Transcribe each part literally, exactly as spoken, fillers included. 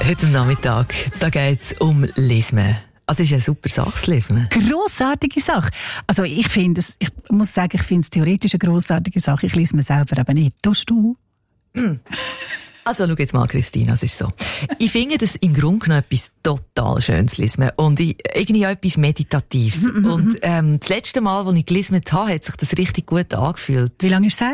Heute am Nachmittag, da geht's um Lismen. Also, es ist eine super Sache, das Lismen. Grossartige Sache. Also, ich finde es, ich muss sagen, ich finde es theoretisch eine grossartige Sache. Ich lese mir selber aber nicht. Tust du? Also, schau jetzt mal, Christina, es ist so. Ich finde das im Grunde genommen etwas total Schönes lismen. Und ich, irgendwie auch etwas Meditatives. Mm -hmm. Und, ähm, das letzte Mal, als ich gelismet habe, hat sich das richtig gut angefühlt. Wie lange ist es her?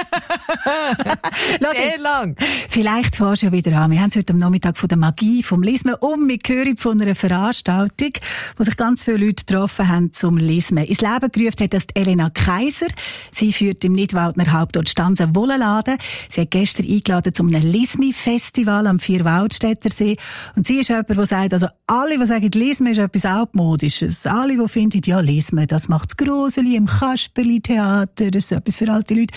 Sehr lang. Vielleicht fährst du ja wieder an. Wir haben heute am Nachmittag von der Magie vom Lismen um. Wir hören von einer Veranstaltung, wo sich ganz viele Leute getroffen haben zum Lismen. Ins Leben gerufen hat das die Elena Kaiser. Sie führt im Nidwaldner Hauptort Stanz einen Wollenladen. Sie hat gestern eingeladen zu einem Lismi-Festival am Vierwaldstättersee. Und sie ist jemand, der sagt, also alle, die sagen, Lismen ist etwas Altmodisches. Alle, die finden, ja, Lismen, das macht das Groseli im Kasperli-Theater, das ist etwas für alte Leute.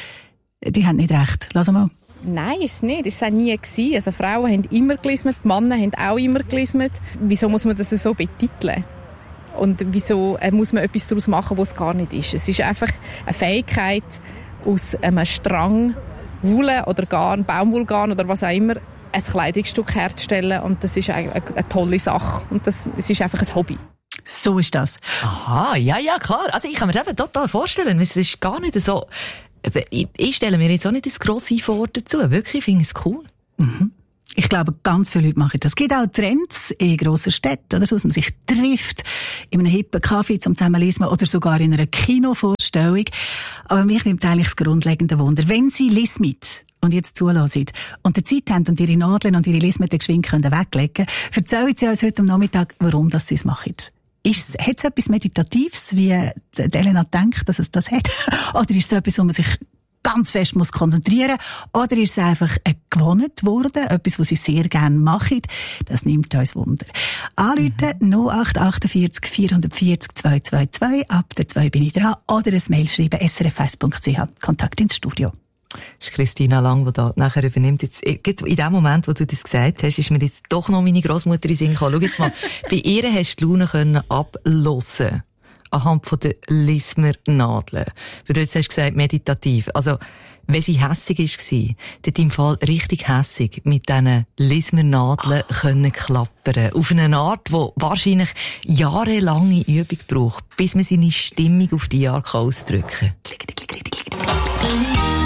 Die haben nicht recht. Lass mal. Nein, ist es nicht. Das war nie gewesen. Also Frauen haben immer gelismet, Männer haben auch immer gelismet. Wieso muss man das so betiteln? Und wieso muss man etwas daraus machen, was es gar nicht ist? Es ist einfach eine Fähigkeit, aus einem Strang Wolle oder Garn, Baumwollgarn oder was auch immer, ein Kleidungsstück herzustellen. Und das ist eine, eine, eine tolle Sache. Und das, es ist einfach ein Hobby. So ist das. Aha, ja, ja, klar. Also ich kann mir das eben total vorstellen. Es ist gar nicht so... Ich, ich stelle mir jetzt auch nicht das grosse vor dazu. Wirklich, ich finde es cool. Mhm. Ich glaube, ganz viele Leute machen das. Es gibt auch Trends in grossen Städten, oder so, dass man sich trifft, in einem hippen Kaffee zum Zusammenlesen oder sogar in einer Kinovorstellung. Aber mich nimmt eigentlich das grundlegende Wunder. Wenn Sie Lismit und jetzt zulassen und die Zeit haben und ihre Nadeln und ihre Lismete geschwind können weglegen, erzählen Sie uns heute am Nachmittag, warum das Sie es machen. Ist, hat es etwas Meditatives, wie Elena denkt, dass es das hat? Oder ist es etwas, wo man sich ganz fest muss konzentrieren muss? Oder ist es einfach eine Gewohnheit worden, etwas, was sie sehr gerne machen? Das nimmt uns Wunder. Anrufen mhm. null acht achtundvierzig vierhundertvierzig zweihundertzweiundzwanzig. Ab der zwei bin ich dran. Oder ein Mail schreiben, s r f eins punkt c h. Kontakt ins Studio. Das ist Christina Lang, die da nachher übernimmt. Jetzt, in dem Moment, wo du das gesagt hast, ist mir jetzt doch noch meine Grossmutter in den Sinn gekommen. Schau jetzt mal, bei ihr hast du die Laune können abhören. Anhand von der Lismer-Nadeln. Weil du jetzt hast gesagt, meditativ. Also, wenn sie hässig war, dort im Fall richtig hässig mit diesen Lismer-Nadeln oh. können klappern. Auf eine Art, die wahrscheinlich jahrelange Übung braucht, bis man seine Stimmung auf die Jahre ausdrücken kann.